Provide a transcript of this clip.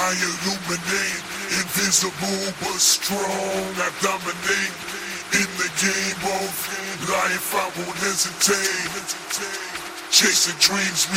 I illuminate, invisible but strong. I dominate in the game of life. I won't hesitate. Chasing dreams,